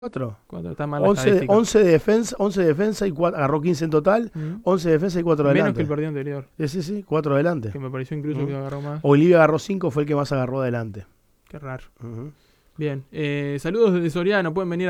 4. Está mal la 11, estadística. 11 de defensa y agarró 15 en total. 11 de defensa y 4 Menos adelante. que el partido anterior. Sí, 4 adelante. Que me pareció incluso que agarró más. Olivia agarró 5, fue el que más agarró adelante. Qué raro. Bien. Saludos desde Soriano. Pueden venir